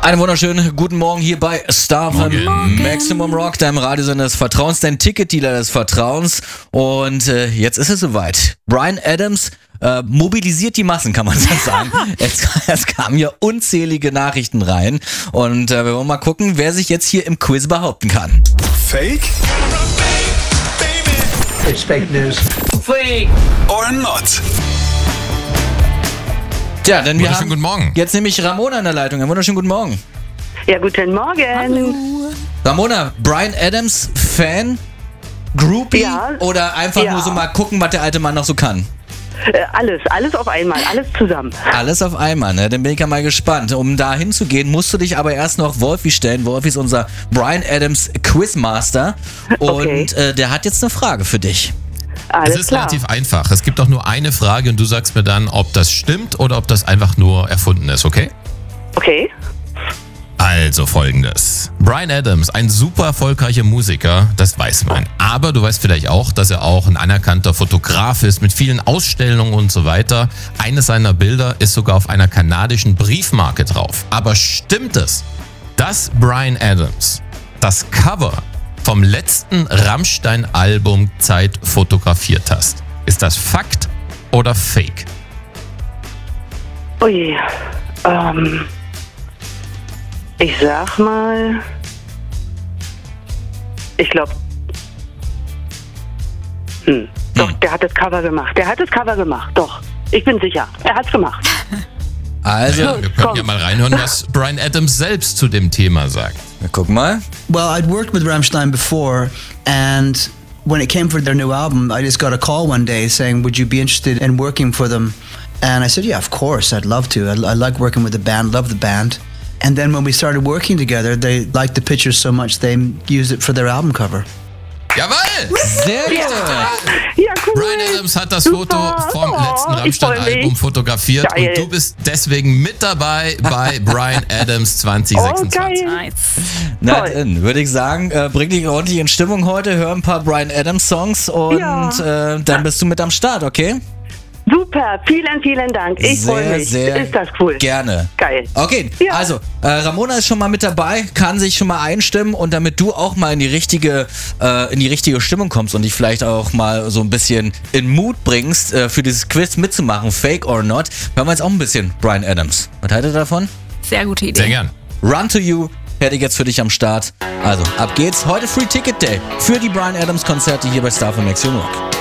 Einen wunderschönen guten Morgen hier bei Star FM Maximum Rock, deinem Radiosender des Vertrauens, dein Ticketdealer des Vertrauens. Und jetzt ist es soweit. Bryan Adams mobilisiert die Massen, kann man so sagen. Es kamen ja unzählige Nachrichten rein. Und wir wollen mal gucken, wer sich jetzt hier im Quiz behaupten kann. Fake? It's fake news. Fake Or not? Tja, denn wir haben Guten Morgen. jetzt nämlich Ramona in der Leitung. Einen wunderschönen guten Morgen. Ja, guten Morgen. Ramona, Bryan Adams Fan, Groupie Ja. oder einfach Ja. nur so mal gucken, was der alte Mann noch so kann? Alles auf einmal, alles zusammen. Alles auf einmal, ne? Dann bin ich ja mal gespannt. Um da hinzugehen, musst du dich aber erst noch Wolfi stellen. Wolfi ist unser Bryan Adams Quizmaster und der hat jetzt eine Frage für dich. Alles Es ist klar. relativ einfach. Es gibt auch nur eine Frage und du sagst mir dann, ob das stimmt oder ob das einfach nur erfunden ist, okay? Okay. Also folgendes. Bryan Adams, ein super erfolgreicher Musiker, das weiß man. Aber du weißt vielleicht auch, dass er auch ein anerkannter Fotograf ist mit vielen Ausstellungen und so weiter. Eines seiner Bilder ist sogar auf einer kanadischen Briefmarke drauf. Aber stimmt es, dass Bryan Adams das Cover vom letzten Rammstein-Album Zeit fotografiert hast? Ist das Fakt oder Fake? Ui. Ich sag mal. Ich glaube. Doch, der hat das Cover gemacht. Doch. Ich bin sicher. Er hat's gemacht. Also, Ja, wir können ja mal reinhören, was Bryan Adams selbst zu dem Thema sagt. guck mal. Well, I'd worked with Rammstein before, and when it came for their new album, I just got a call one day saying, would you be interested in working for them? And I said, yeah, of course, I'd love to. I like working with the band, love the band. And then when we started working together, they liked the pictures so much they used it for their album cover. Jawohl! Sehr gut. Ja, cool. Bryan Adams hat das Super. Foto vom letzten Ich freu Rammstein-Album mich. fotografiert Geil. und du bist deswegen mit dabei bei Bryan Adams 2026. geil. Na Toll. dann würde ich sagen, bring dich ordentlich in Stimmung heute, hör ein paar Bryan Adams Songs und Ja. dann bist du mit am Start, okay? Super, vielen Dank. Ich freue mich. Sehr Ist das cool. gerne. Geil. Okay, Ja. also Ramona ist schon mal mit dabei, kann sich schon mal einstimmen und damit du auch mal in die richtige Stimmung kommst und dich vielleicht auch mal so ein bisschen in Mut bringst, für dieses Quiz mitzumachen, Fake or Not, hören wir jetzt auch ein bisschen Bryan Adams. Was haltet ihr davon? Sehr gute Idee. Sehr gern. Run to You hätte ich jetzt für dich am Start. Also, ab geht's. Heute Free Ticket Day für die Bryan Adams Konzerte hier bei Star FM Maximum Rock.